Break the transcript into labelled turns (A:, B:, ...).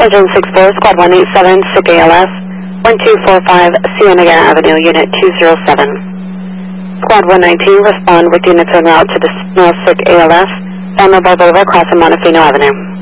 A: Engine 64, Squad 187, SICK ALS, 1245 Cienega Avenue, Unit 207. Squad 119, respond with units en route to the SICK ALS, San Miguel Boulevard, crossing Montefino Avenue.